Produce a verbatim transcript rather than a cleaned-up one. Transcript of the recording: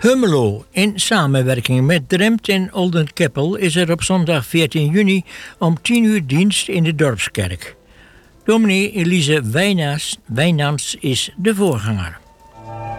Hummelo, in samenwerking met Drempt en Oldenkeppel is er op zondag veertien juni om tien uur dienst in de Dorpskerk. Dominee Elise Wijnaars, Wijnands is de voorganger.